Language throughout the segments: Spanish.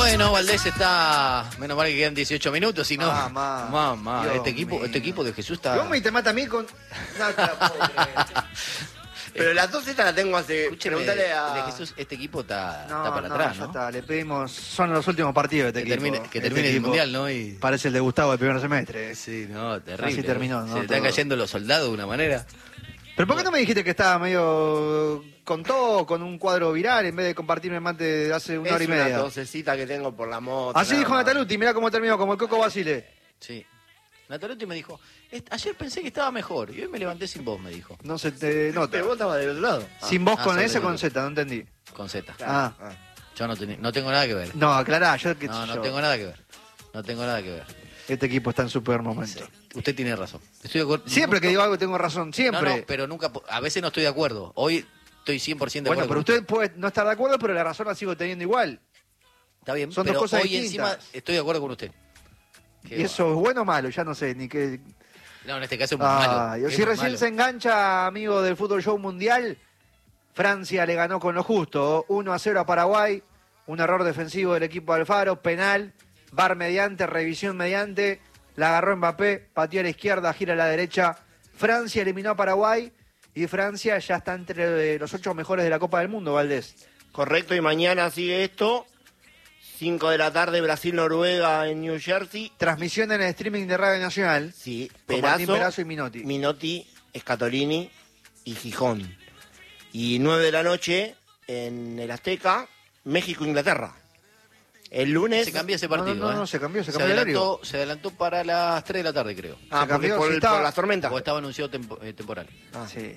Bueno, Valdés está... Menos mal que quedan 18 minutos, si no... Mamá, Dios este equipo de Jesús está... ¿Cómo y te mata a mí con...? No te la puedo creer. Pero las dos estas las tengo hace... Escúcheme, Preguntale a... de Jesús, este equipo está No, para atrás, ya ¿no? está, le pedimos... Son los últimos partidos de este equipo. Que termine Este el equipo Mundial, ¿no? Y... Parece el de Gustavo del primer semestre. Sí, no, terrible. Así terminó, ¿no? Se le están Todo. cayendo los soldados de una manera. ¿Pero por qué no me dijiste que estaba medio... con un cuadro viral en vez de compartirme el mate de hace una hora y Es una media? tosecita que tengo por la moto. Así nada dijo más. Nataluti, mirá cómo terminó, como el Coco Basile. Sí. Nataluti me dijo, ayer pensé que estaba mejor y hoy me levanté sin voz, me dijo. No se te nota. Pero vos estabas del otro lado. Sin voz con sobre S o con el- Z, no entendí. Con Z. Ah. Yo no tengo nada que ver. No, aclará, yo qué sé No yo. tengo nada que ver. No tengo nada que ver. Este equipo está en su peor momento. Usted tiene razón. Estoy de acuerdo. Siempre que digo algo tengo razón, siempre. No, pero nunca, a veces no estoy de acuerdo. Hoy estoy 100% de bueno, acuerdo. pero con usted puede no estar de acuerdo, pero la razón la sigo teniendo igual. Está bien, son pero dos cosas hoy distintas. encima estoy de acuerdo con usted. Qué ¿Y eso es bueno o malo? Ya no sé, ni qué... No, en este caso es muy malo. y Es si muy recién malo. se engancha, amigo del Fútbol Show Mundial, Francia le ganó con lo justo, 1-0 a Paraguay, un error defensivo del equipo de Alfaro, penal, VAR mediante, revisión mediante, la agarró Mbappé, pateó a la izquierda, gira a la derecha, Francia eliminó a Paraguay y Francia ya está entre los 8 mejores de la Copa del Mundo, Valdés. Correcto, y mañana sigue esto. 5 de la tarde, Brasil-Noruega en New Jersey. Transmisión en el streaming de Radio Nacional, Sí, con Martín Perazo, Perazo y Minotti. Minotti, Scatolini y Gijón. Y 9 de la noche en el Azteca, México-Inglaterra. El lunes... Se cambió ese partido. No, ¿eh? se cambió el horario. Se adelantó para las 3 de la tarde, creo. Ah, se cambió, porque sí, estaba- por las tormentas. O estaba anunciado temporal. Sí.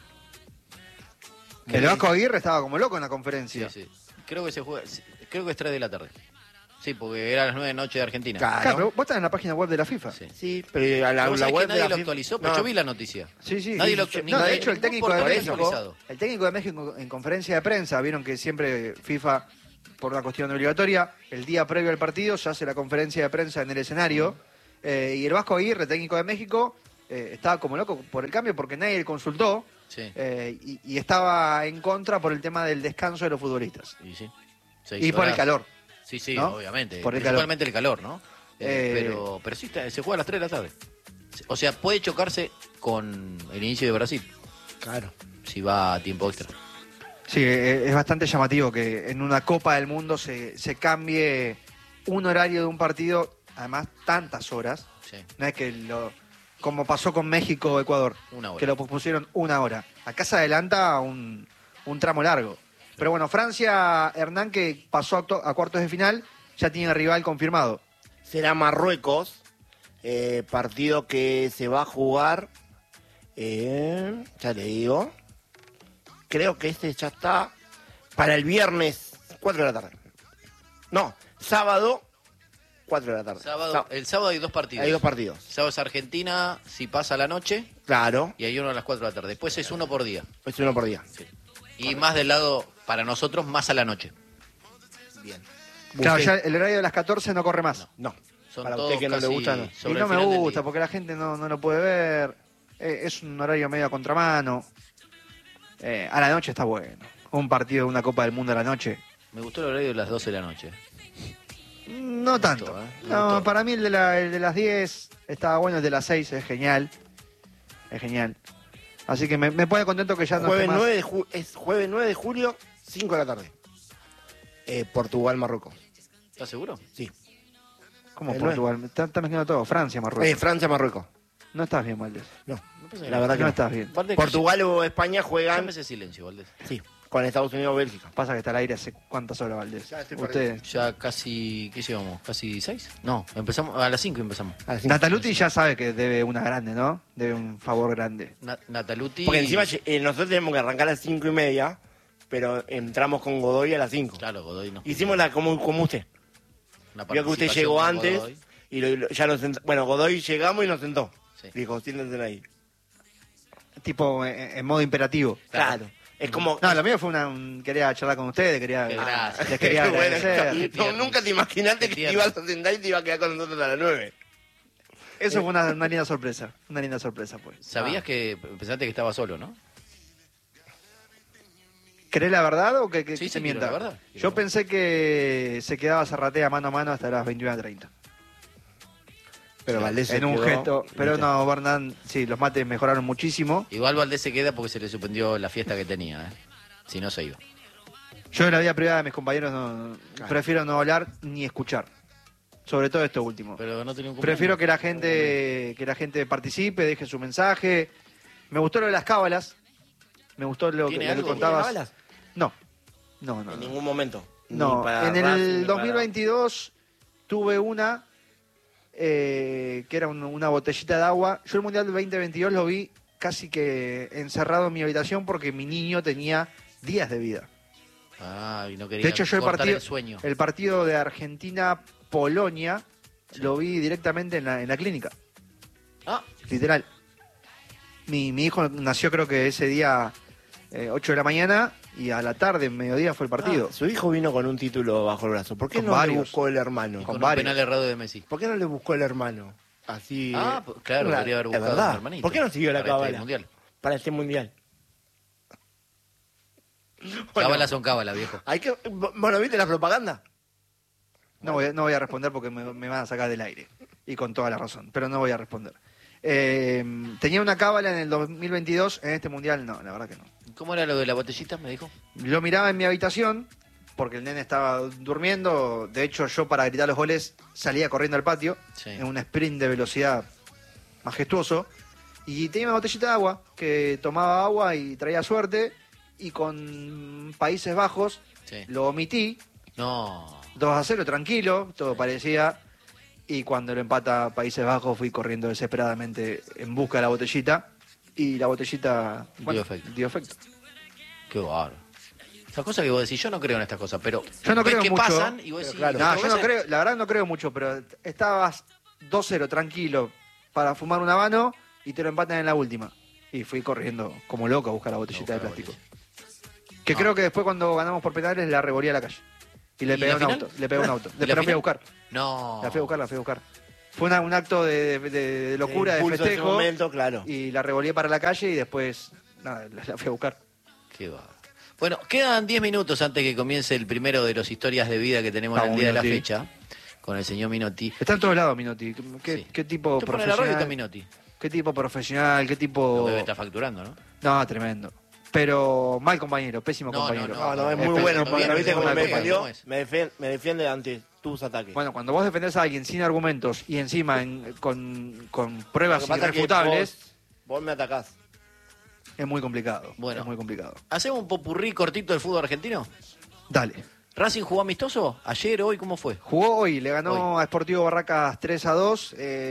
El Vasco Aguirre estaba como loco en la conferencia. Sí. Creo que creo que es 3 de la tarde. Sí, porque era las 9 de la noche de Argentina. Claro, pero vos estás en la página web de la FIFA. Sí. Sí, pero a la, Pero vos la sabés web que nadie de la lo FIFA- actualizó, pero No, yo vi la noticia. Sí. Nadie lo No, de hecho, el técnico de portal México, actualizado. el técnico de México en conferencia de prensa, vieron que siempre FIFA, por una cuestión obligatoria, el día previo al partido se hace la conferencia de prensa en el escenario. Y el Vasco Aguirre, técnico de México, estaba como loco por el cambio porque nadie le consultó. Sí. Y estaba en contra por el tema del descanso de los futbolistas. Y sí. Y por el calor. Sí, ¿no? obviamente. Por el Principalmente el calor, ¿no? Eh, Pero sí, se juega a las 3 de la tarde. O sea, puede chocarse con el inicio de Brasil. Claro. Si va a tiempo extra. Sí, es bastante llamativo que en una Copa del Mundo se cambie un horario de un partido, además tantas horas. Sí. No es que como pasó con México o Ecuador, Una hora. que lo pospusieron una hora. Acá se adelanta un tramo largo. Pero bueno, Francia, Hernán, que pasó a cuartos de final, ya tiene rival confirmado. Será Marruecos, partido que se va a jugar, ya te digo, creo que este ya está para el viernes 4 de la tarde. No, sábado 4 de la tarde. El sábado hay 2 partidos. Hay 2 partidos. Sábado es Argentina, si pasa la noche, Claro, y hay uno a las 4 de la tarde. Después es uno por día. es uno por día. Y más del lado, para nosotros, más a la noche. Bien. Claro, Busqué- ya el horario de las 14 no corre más. No, Son para todos usted que no le casi gusta, no. Y sobre no el me final del gusta día. porque la gente no lo puede ver. Es un horario medio a contramano. A la noche está bueno. Un partido de una Copa del Mundo a la noche. Me gustó el horario de las 12 de la noche. No tanto. gustó, ¿eh? Me No, gustó. para mí el de las 10 estaba bueno, el de las 6 es genial. Es genial. Así que me pone contento que ya no esté Jueves más. 9 es jueves 9 de julio, 5 de la tarde. Portugal, Marruecos. ¿Estás seguro? Sí. ¿Cómo el Portugal? Está mezclando todo. Francia, Marruecos. Francia, Marruecos. No estás bien, Valdés. No, Me parece que la verdad que No no. estás bien. Valdés, Portugal o España Ya juegan, me hace silencio, Valdés. sí, con Estados Unidos o Bélgica. Pasa que está al aire hace cuántas horas, Valdés. Ya estoy Usted. Ya casi, ¿qué llevamos? ¿Casi 6? No, empezamos a las 5 empezamos. A las 5. Nataluti ya sabe que debe una grande, ¿no? Debe un favor grande. Nataluti. Porque encima nosotros tenemos que arrancar a las 5:30, pero entramos con Godoy a las 5. Claro, Godoy no. Hicimos la como usted. Una Vio que usted participación llegó con antes Godoy. y ya nos sentó. Bueno, Godoy llegamos y nos sentó. Sí. Dijo, siéntense ahí. Tipo en modo imperativo. Claro. Es como... No, lo mío fue quería charlar con ustedes, quería, Qué gracias. les quería Bueno, agradecer. Qué tierno. nunca te imaginaste Qué que te tierno. ibas a sentar y te iba a quedar con nosotros a las 9. Eso fue una linda sorpresa. Una linda sorpresa, pues. Sabías que pensaste que estaba solo, ¿no? ¿Crees la verdad o que Sí, se sí, mienta? quiero la verdad. Yo pensé que se quedaba Zarratea mano a mano hasta las 21:30. Pero Valdés se En un quedó, gesto. Pero ¿viste? no, Bernán, sí, los mates mejoraron muchísimo. Igual Valdés se queda porque se le suspendió la fiesta que tenía, ¿eh? Si no se iba. Yo en la vida privada de mis compañeros Claro. prefiero no hablar ni escuchar. Sobre todo esto último. Pero no tenía un Prefiero cumpleaños. que la gente participe, deje su mensaje. Me gustó lo de las cábalas. Me gustó lo ¿Tiene que algo? contabas. ¿Cábalas? No. En ningún momento. No, Ni para en Racing, el ni para- 2022 tuve una que era una botellita de agua. Yo el Mundial del 2022 lo vi casi que encerrado en mi habitación porque mi niño tenía días de vida. Ah, y no quería De hecho, yo cortar el sueño. el partido de Argentina-Polonia Sí. lo vi directamente en la clínica, Ah, literal. Mi hijo nació creo que ese día 8 de la mañana y a la tarde, mediodía fue el partido. Ah, su hijo vino con un título bajo el brazo. ¿Por qué Con no le varios. buscó el hermano? y con con un varios. penal errado de Messi. ¿Por qué no le buscó el hermano? Así. Ah, claro, podría haber es buscado verdad. un hermanito. ¿Por qué no siguió la Para este cábala? mundial. Para este mundial. Cábalas son cábalas, viejo. Hay que. Bueno, ¿viste la propaganda? No voy a responder porque me van a sacar del aire. Y con toda la razón, pero no voy a responder. Tenía una cábala en el 2022, en este mundial no, la verdad que no. ¿Cómo era lo de la botellita, me dijo? Lo miraba en mi habitación, porque el nene estaba durmiendo. De hecho, yo para gritar los goles salía corriendo al patio, Sí. en un sprint de velocidad majestuoso. Y tenía una botellita de agua, que tomaba agua y traía suerte. Y con Países Bajos Sí. lo omití, No. 2-0, tranquilo, todo parecía. Y cuando lo empata Países Bajos fui corriendo desesperadamente en busca de la botellita. Y la botellita dio efecto. Qué bárbaro. Esas cosas que vos decís, yo no creo en estas cosas, pero Yo no ves creo que mucho. pasan y vos decís, claro. No, ¿lo yo vas no a hacer? creo, la verdad no creo mucho, pero estabas 2-0 tranquilo para fumar un habano y te lo empatan en la última. Y fui corriendo como loco a buscar la botellita de Buscar la plástico. Que No. creo que después cuando ganamos por penales la revolví a la calle. Y le ¿Y pegué la un final? auto. Le pegué un auto. ¿Y la Después la fui final? a buscar. No. La fui a buscar. Fue un acto de locura, de Impulso ese festejo. momento, claro. Y la revolví para la calle y después nada, la fui a buscar. Qué bárbaro. Bueno, quedan 10 minutos antes que comience el primero de los historias de vida que tenemos en Vamos, el día de la Minotti. fecha, con el señor Minotti. Está en todos lados, Minotti. ¿Qué, Sí. qué tipo Tú pones la radio y está profesional? Minotti. ¿Qué tipo profesional? ¿Qué Lo tipo...? debe estar facturando, ¿no? No, tremendo. Pero mal compañero, pésimo No, compañero. No, es no, muy bueno. no, Porque no, ¿viste no, cómo no, me no, defendió? ¿cómo es? Me defiende ante tus ataques. Bueno, cuando vos defendés a alguien sin argumentos y encima con pruebas Lo que pasa es que irrefutables, vos me atacás. es muy complicado. Bueno. Es muy complicado. ¿Hacemos un popurrí cortito del fútbol argentino? Dale. ¿Racing jugó amistoso? ¿Ayer, hoy? ¿Cómo fue? Jugó hoy, le ganó a Sportivo Barracas 3-2.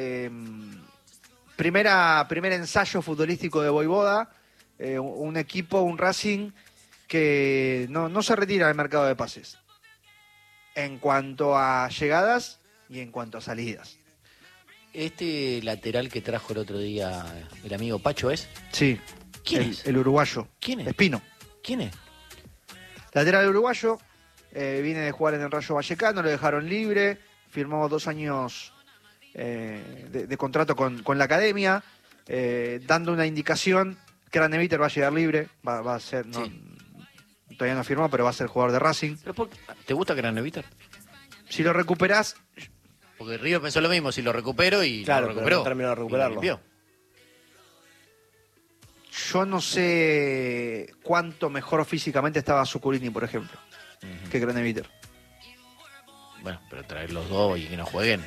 Primer ensayo futbolístico de Voivoda. Un equipo, un Racing que no se retira del mercado de pases. En cuanto a llegadas y en cuanto a salidas. Este lateral que trajo el otro día el amigo Pacho es. Sí. ¿Quién el, es? el uruguayo. ¿Quién es? Espino. ¿Quién es? Lateral uruguayo. Viene de jugar en el Rayo Vallecano, lo dejaron libre. Firmó 2 años de contrato con la academia. Dando una indicación. Craneviter va a llegar libre. Va a ser. Todavía no firmó, pero va a ser jugador de Racing. ¿Te gusta Craneviter? Si lo recuperás, Porque Río pensó lo mismo, si lo recupero y Claro, lo pero recuperó. no terminó de recuperarlo. Y lo limpió. yo no sé cuánto mejor físicamente estaba Zuculini, por ejemplo, que Craneviter. Bueno, pero traer los dos y que no jueguen.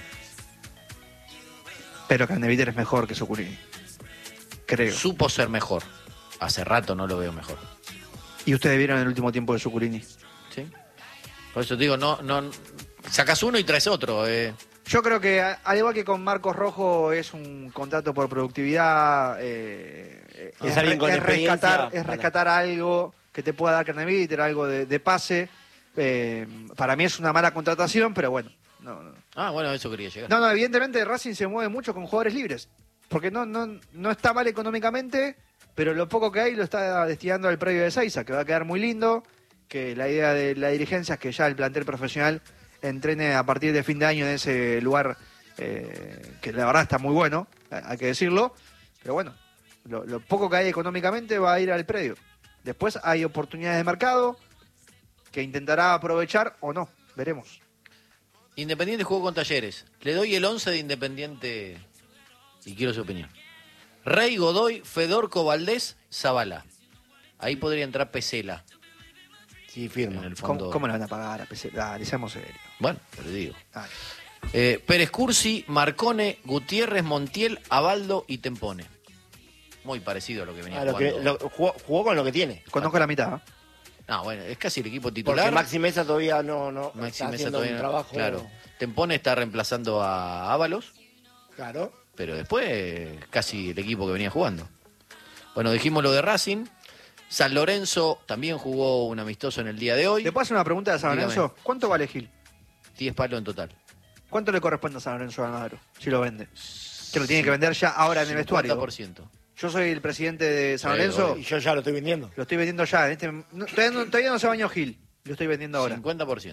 Pero Craneviter es mejor que Zuculini. Creo. Supo ser mejor. Hace rato no lo veo mejor. Y ustedes vieron el último tiempo de Zuculini. ¿Sí? Por eso te digo, no, sacas uno y traes otro. Yo creo que, al igual que con Marcos Rojo, es un contrato por productividad. Es alguien con experiencia. Rescatar algo que te pueda dar Craneviter, algo de pase. Para mí es una mala contratación, pero bueno. Ah, bueno, eso quería llegar. No, evidentemente Racing se mueve mucho con jugadores libres. Porque no está mal económicamente, pero lo poco que hay lo está destinando al predio de Seiza, que va a quedar muy lindo. Que la idea de la dirigencia es que ya el plantel profesional entrene a partir de fin de año en ese lugar que la verdad está muy bueno, hay que decirlo. Pero bueno, lo poco que hay económicamente va a ir al predio. Después hay oportunidades de mercado que intentará aprovechar o no. Veremos. Independiente jugó con Talleres. Le doy el 11 de Independiente y quiero su opinión. Rey, Godoy, Fedorco, Valdés, Zavala. Ahí podría entrar Pesela. Sí, En firma. el fondo. ¿Cómo le van a pagar a PC? Dale, seamos serios. Bueno, te lo digo. Dale. Pérez Cursi, Marcone, Gutiérrez, Montiel, Abaldo y Tempone. Muy parecido a lo que venía jugando. Jugó con lo que tiene. Conozco la mitad. ¿Eh? No, bueno, es casi el equipo titular. Porque Maxi Mesa todavía no Maxi está Mesa haciendo todavía un no- trabajo. Claro. Tempone está reemplazando a Ábalos, Claro. pero después casi el equipo que venía jugando. Bueno, dijimos lo de Racing. San Lorenzo también jugó un amistoso en el día de hoy. ¿Le puedo hacer una pregunta de San Dígame. Lorenzo? ¿Cuánto vale Gil? 10 palos en total. ¿Cuánto le corresponde a San Lorenzo Almagro si lo vende? Que lo tiene que vender ya ahora en el vestuario. 50%. Yo soy el presidente de San Sí, Lorenzo. Y yo ya lo estoy vendiendo. Lo estoy vendiendo ya. Todavía no se bañó Gil. Lo estoy vendiendo ahora. 50%.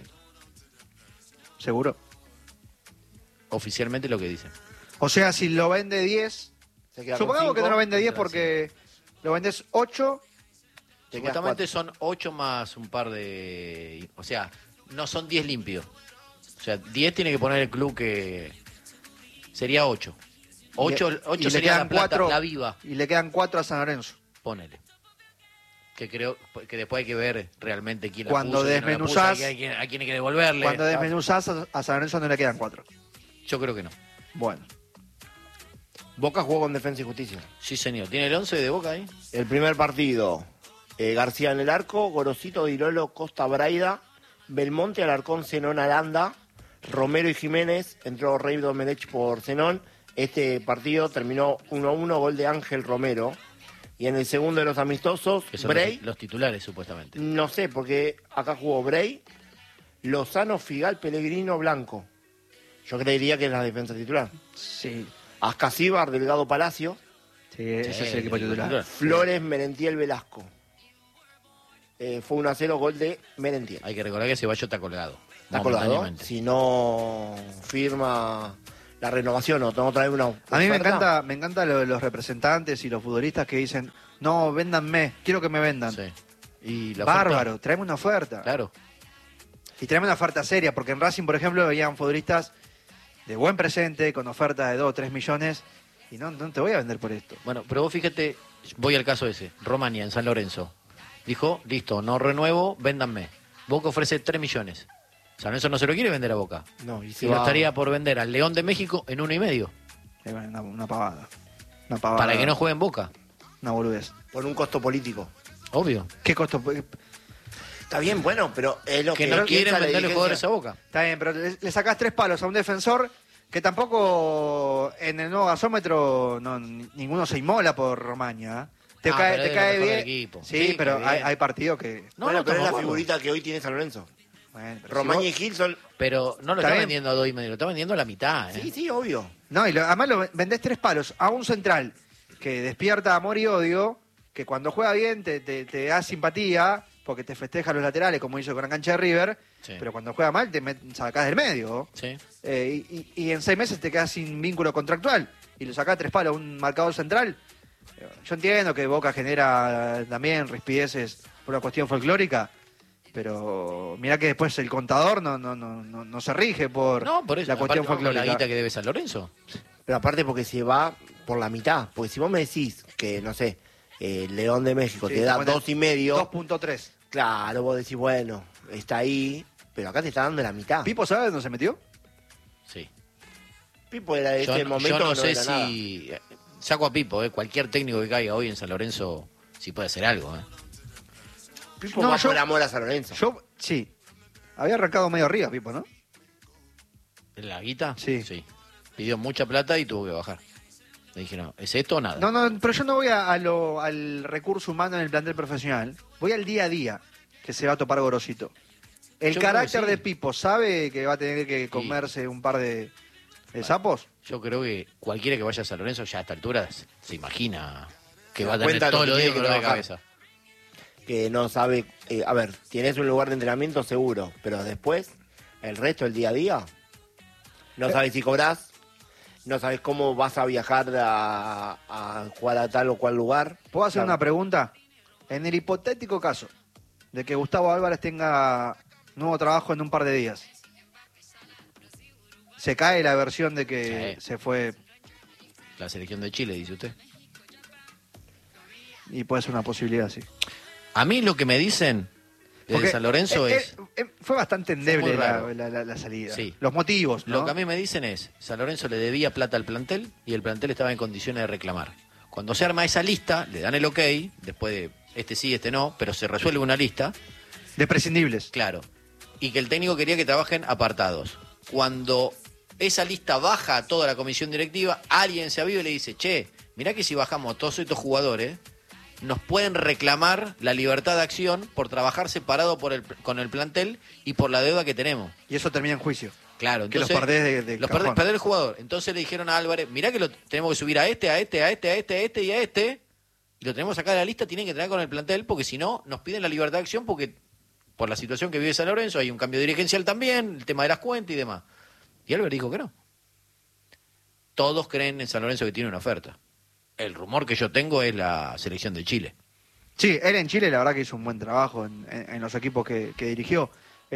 ¿Seguro? Oficialmente lo que dicen. O sea, si lo vende 10... Se queda Supongamos con que no lo vende 10 Claro, porque lo vendes 8... te quedas Supuestamente son 8 más un par de... O sea, no son 10 limpios. O sea, 10 tiene que poner el club que... Sería 8. 8 y le sería la quedan plata, 4 la viva. y le quedan 4 a San Lorenzo. Ponele. Que creo que después hay que ver realmente quién la Cuando puso, quién no la puso, desmenuzás- a quién hay que devolverle. Cuando desmenuzás a San Lorenzo no le quedan 4. Yo creo que no. Bueno. Boca jugó con Defensa y Justicia. Sí, señor. ¿Tiene el 11 de Boca ahí? El primer partido, García en el arco, Gorosito, Dirolo, Costa Braida, Belmonte, Alarcón, Zenón, Aranda, Romero y Jiménez, entró Rey Domenech por Zenón. Este partido terminó 1-1, gol de Ángel Romero. Y en el segundo de los amistosos, Que son Bray, los titulares, supuestamente. no sé, porque acá jugó Bray, Lozano, Figal, Pellegrino, Blanco. Yo creería que es la defensa titular. Sí. Ascasíbar, Delgado Palacio, Sí, ese es el equipo titular. Flores, Merentiel, Velasco. Fue 1-0, gol de Merentiel. Hay que recordar que Ceballos está colgado. Está colgado. momentáneamente. Si no firma la renovación o no trae una A mí me oferta, encanta los representantes y los futbolistas que dicen, no, véndanme, quiero que me vendan. Sí. Y la oferta- Bárbaro, tráeme una oferta. Claro. Y tráeme una oferta seria, porque en Racing, por ejemplo, veían futbolistas de buen presente, con ofertas de 2 o 3 millones, y no te voy a vender por esto. Bueno, pero vos fíjate, voy al caso ese. Romania, en San Lorenzo. Dijo, listo, no renuevo, véndanme. Boca ofrece 3 millones. San Lorenzo no se lo quiere vender a Boca. no, y Y se lo va estaría por vender al León de México en 1,5. Una pavada. Una pavada. Para que no juegue en Boca. Una boludez. por un costo político. Obvio. ¿Qué costo? Está bien, bueno, pero es lo Que que no piensa quieren la venderle dirigencia. jugadores a Boca. Está bien, pero le sacás 3 palos a un defensor que tampoco en el nuevo gasómetro ninguno se inmola por Romaña. Te Ah, cae, pero te es cae lo mejor bien. del equipo. Sí, Sí, pero que hay, bien. hay partidos que. No, Bueno, no, pero es la estamos de acuerdo. figurita que hoy tiene San Lorenzo. Bueno, pero si Romaña vos- y Gil son... Pero no lo Está está bien. vendiendo a 2,5, lo está vendiendo a la mitad. ¿eh? Sí, sí, obvio. No, y además lo vendés 3 palos a un central que despierta amor y odio, que cuando juega bien te da simpatía, porque te festeja los laterales, como hizo con la cancha de River, Sí. pero cuando juega mal te sacás del medio. Sí. Y en 6 meses te quedas sin vínculo contractual y lo sacás 3 palos a un marcador central. Yo entiendo que Boca genera también rispideces por una cuestión folclórica, pero mirá que después el contador no se rige por, No, por eso. la cuestión aparte, con la folclórica. guita que debe San Lorenzo. Pero aparte porque se va por la mitad. Porque si vos me decís que, no sé, León de México Sí, te da te pone 2,5, 2.3. claro, vos decís, bueno, está ahí, pero acá te está dando la mitad. ¿Pipo sabe dónde se metió? Sí. Pipo era de Yo, este momento yo no no sé era nada. si... Saco a Pipo, cualquier técnico que caiga hoy en San Lorenzo, si puede hacer algo. Pipo No, va yo- por amor a San Lorenzo. Sí. Había arrancado medio arriba, Pipo, ¿no? ¿En la guita? Sí. Pidió mucha plata y tuvo que bajar. Le dije, no, ¿es esto o nada? No, pero yo no voy al recurso humano en el plantel profesional. Voy al día a día que se va a topar Gorosito. El Yo creo carácter que sí. de Pipo, ¿sabe que va a tener que comerse un par de sapos? Yo creo que cualquiera que vaya a San Lorenzo ya a esta altura se imagina que Se va a da tener cuenta de lo todos que los días tiene que dolor de trabajar. cabeza. Que no sabe, a ver, tienes un lugar de entrenamiento seguro, pero después, el resto del día a día, no sabes si cobrás, no sabes cómo vas a viajar a jugar a tal o cual lugar. ¿Puedo hacer Claro. una pregunta? en el hipotético caso de que Gustavo Álvarez tenga nuevo trabajo en un par de días, se cae la versión de que Sí. se fue La selección de Chile, dice usted. y puede ser una posibilidad, sí. A mí lo que me dicen de Porque, San Lorenzo es... fue bastante endeble muy raro. la salida. Sí. Los motivos, ¿no? Lo que a mí me dicen es, San Lorenzo le debía plata al plantel y el plantel estaba en condiciones de reclamar. Cuando se arma esa lista, le dan el ok, después de este sí, este no, pero se resuelve una lista, De prescindibles. claro, y que el técnico quería que trabajen apartados. Cuando esa lista baja a toda la comisión directiva, alguien se aviva y le dice, che, mirá que si bajamos a todos estos jugadores, nos pueden reclamar la libertad de acción por trabajar separado con el plantel y por la deuda que tenemos. Y eso termina en juicio. Claro, Que los entonces perdés de los cajón. perdés el jugador. Entonces le dijeron a Álvarez, mirá que lo tenemos que subir a este y a este, y lo tenemos acá de la lista, tienen que tener con el plantel, porque si no, nos piden la libertad de acción, porque por la situación que vive San Lorenzo, hay un cambio dirigencial también, el tema de las cuentas y demás. Y Álvarez dijo que no. Todos creen en San Lorenzo que tiene una oferta. El rumor que yo tengo es la selección de Chile. Sí, él en Chile la verdad que hizo un buen trabajo en los equipos que dirigió.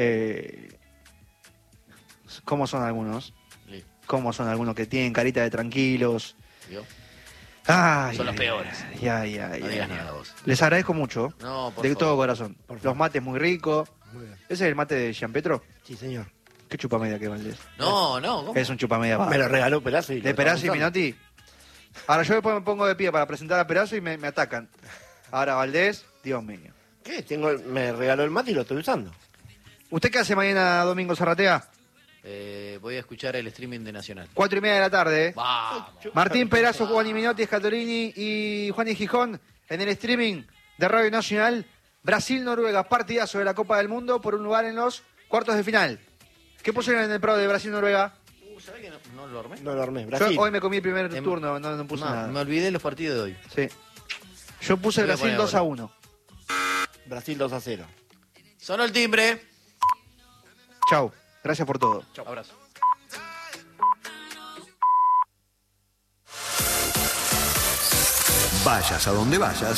¿Cómo son algunos? Sí. ¿Cómo son algunos que tienen carita de tranquilos? ¿Vio? Ay, Son los ay, peores. ay, ay, No ay, digas ay. nada vos. Les agradezco mucho, No, por de favor. todo corazón. Por Los favor. mates muy ricos. Muy bien. ¿Ese es el mate de Gianpetro? Sí, señor. ¿Qué chupamedia que Valdés? No, ¿cómo? Es un chupamedia. Me lo regaló Perazo y ¿De lo Perazzo y estamos usando. Minotti? Ahora yo después me pongo de pie para presentar a Perazzo y me atacan. Ahora Valdés, Dios mío. ¿Qué? Me regaló el mate y lo estoy usando. ¿Usted qué hace mañana, Domingo Zarratea? Voy a escuchar el streaming de Nacional. 4:30 de la tarde. Vamos. Martín Perazo, Juan Minotti, Scatorini y Juan y Gijón en el streaming de Radio Nacional. Brasil-Noruega, partidazo de la Copa del Mundo por un lugar en los cuartos de final. ¿Qué pusieron en el pro de Brasil-Noruega? ¿Sabés que no lo armé? No lo armé. Brasil. Yo hoy me comí el primer Em- turno, no puse No, nada. me olvidé los partidos de hoy. Sí. Yo puse Voy a Brasil poner 2-1. Brasil 2-0. Sonó el timbre. Chau. Gracias por todo. Abrazo. Vayas a donde vayas,